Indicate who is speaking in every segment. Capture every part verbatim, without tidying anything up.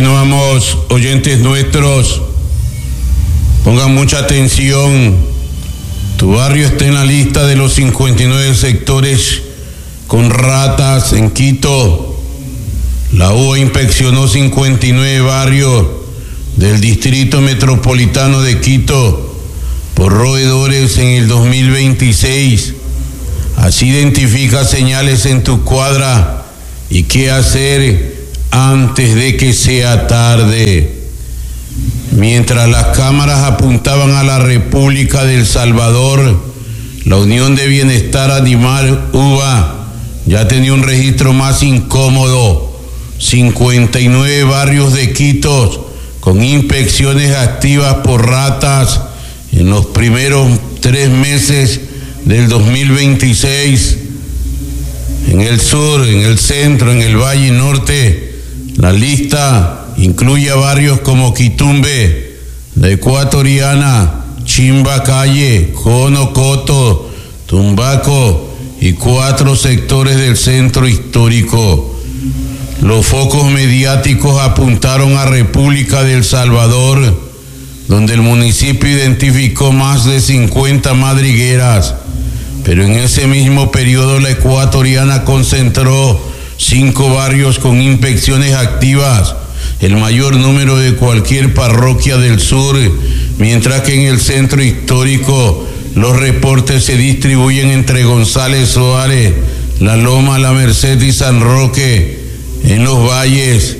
Speaker 1: Continuamos, oyentes nuestros, pongan mucha atención. Tu barrio está en la lista de los cincuenta y nueve sectores con ratas en Quito. La U A inspeccionó cincuenta y nueve barrios del distrito metropolitano de Quito por roedores en el dos mil veintiséis. Así identifica señales en tu cuadra y qué hacer antes de que sea tarde. Mientras las cámaras apuntaban a la República de El Salvador, la Unión de Bienestar Animal U B A ya tenía un registro más incómodo: cincuenta y nueve barrios de Quito con inspecciones activas por ratas en los primeros tres meses del dos mil veintiséis. En el sur, en el centro, en el Valle Norte, la lista incluye a barrios como Quitumbe, La Ecuatoriana, Chimbacalle, Cono Coto, Tumbaco y cuatro sectores del centro histórico. Los focos mediáticos apuntaron a República de El Salvador, donde el municipio identificó más de cincuenta madrigueras, pero en ese mismo periodo La Ecuatoriana concentró cinco barrios con inspecciones activas, el mayor número de cualquier parroquia del sur, mientras que en el centro histórico los reportes se distribuyen entre González Suárez, La Loma, La Merced y San Roque. En los valles,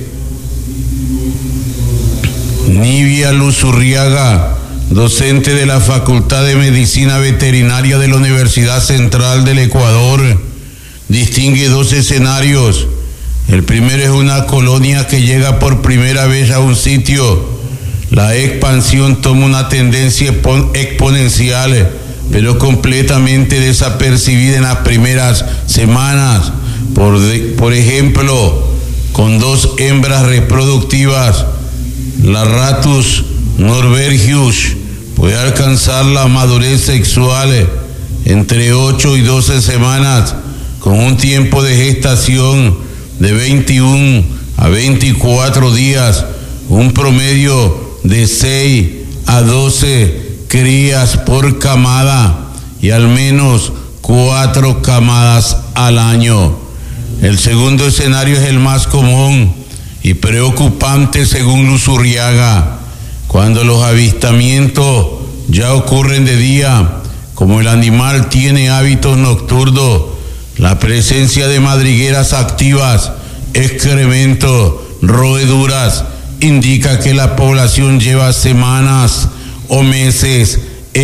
Speaker 1: Nivia Luzurriaga, docente de la Facultad de Medicina Veterinaria de la Universidad Central del Ecuador, distingue dos escenarios. El primero es una colonia que llega por primera vez a un sitio. La expansión toma una tendencia exponencial, pero completamente desapercibida en las primeras semanas. Por, de, por ejemplo, con dos hembras reproductivas, la Ratus norbergius puede alcanzar la madurez sexual entre ocho y doce semanas, con un tiempo de gestación de veintiuno a veinticuatro días, un promedio de seis a doce crías por camada y al menos cuatro camadas al año. El segundo escenario es el más común y preocupante según Luzurriaga, cuando los avistamientos ya ocurren de día. Como el animal tiene hábitos nocturnos, la presencia de madrigueras activas, excrementos, roeduras, indica que la población lleva semanas o meses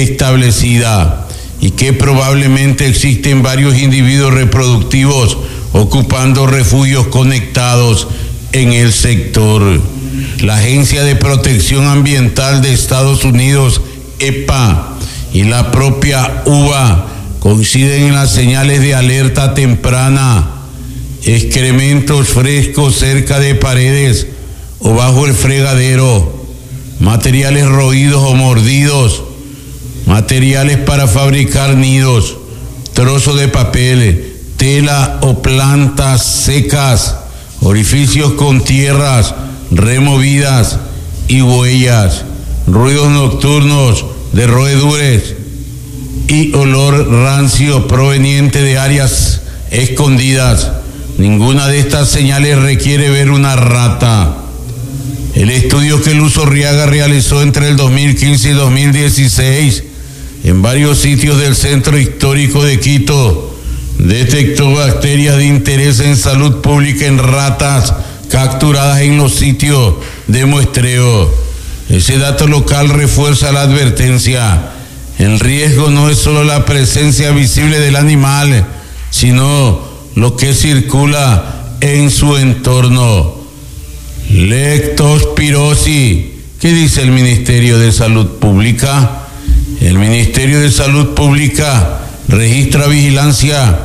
Speaker 1: establecida y que probablemente existen varios individuos reproductivos ocupando refugios conectados en el sector. La Agencia de Protección Ambiental de Estados Unidos, E P A, y la propia U B A coinciden en las señales de alerta temprana: excrementos frescos cerca de paredes o bajo el fregadero, materiales roídos o mordidos, materiales para fabricar nidos, trozos de papel, tela o plantas secas, orificios con tierras removidas y huellas, ruidos nocturnos de roedores y olor rancio proveniente de áreas escondidas. Ninguna de estas señales requiere ver una rata. El estudio que Luzurriaga realizó entre el dos mil quince y dos mil dieciséis en varios sitios del centro histórico de Quito detectó bacterias de interés en salud pública en ratas capturadas en los sitios de muestreo. Ese dato local refuerza la advertencia: el riesgo no es solo la presencia visible del animal, sino lo que circula en su entorno. Leptospirosis. ¿Qué dice el Ministerio de Salud Pública? El Ministerio de Salud Pública registra vigilancia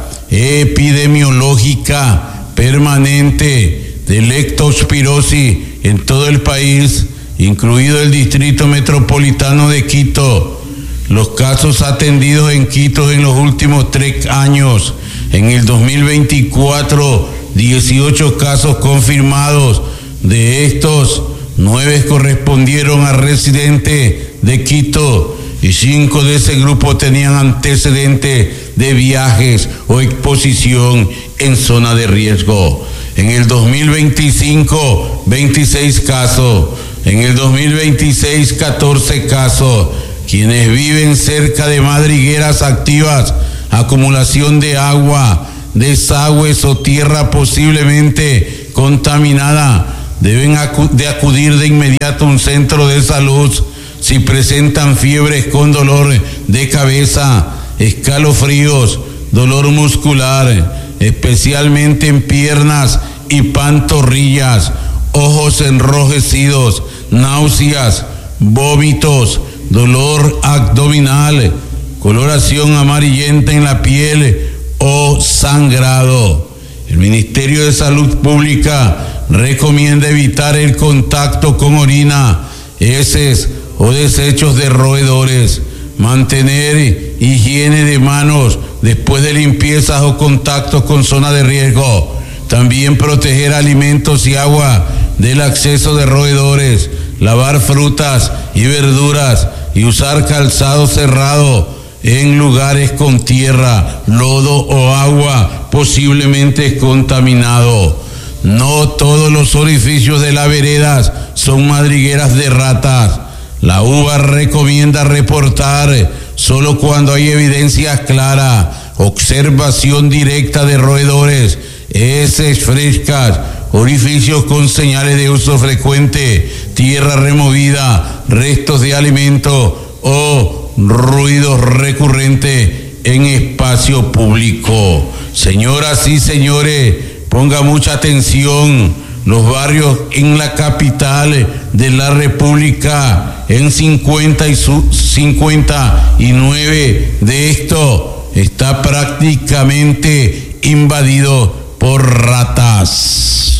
Speaker 1: epidemiológica permanente de leptospirosis en todo el país, incluido el Distrito Metropolitano de Quito. Los casos atendidos en Quito en los últimos tres años: en el dos mil veinticuatro, dieciocho casos confirmados, De estos, nueve correspondieron a residentes de Quito y cinco de ese grupo tenían antecedentes de viajes o exposición en zona de riesgo. En el dos mil veinticinco, veintiséis casos. En el dos mil veintiséis, catorce casos. Quienes viven cerca de madrigueras activas, acumulación de agua, desagües o tierra posiblemente contaminada, deben acu- de acudir de inmediato a un centro de salud si presentan fiebres con dolor de cabeza, escalofríos, dolor muscular, especialmente en piernas y pantorrillas, ojos enrojecidos, náuseas, vómitos, dolor abdominal, coloración amarillenta en la piel o sangrado. El Ministerio de Salud Pública recomienda evitar el contacto con orina, heces o desechos de roedores, mantener higiene de manos después de limpiezas o contactos con zonas de riesgo, también proteger alimentos y agua del acceso de roedores, lavar frutas y verduras y usar calzado cerrado en lugares con tierra, lodo o agua posiblemente contaminado. No todos los orificios de las veredas son madrigueras de ratas. La U B A recomienda reportar solo cuando hay evidencias claras, observación directa de roedores, heces frescas, orificios con señales de uso frecuente, tierra removida, restos de alimento o ruidos recurrentes en espacio público. Señoras y señores, ponga mucha atención. Los barrios en la capital de la República, en cincuenta y cincuenta y nueve de esto está prácticamente invadido por ratas.